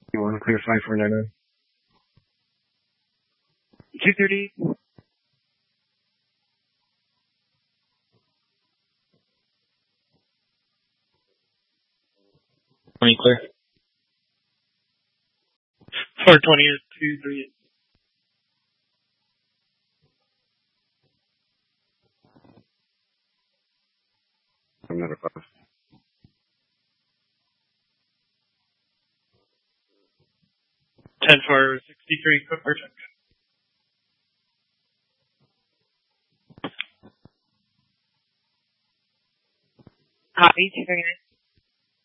You want to clear 5499? 230. Clear. 420 is 238. Another 5. 10 for 63, perfect. Copy, 239.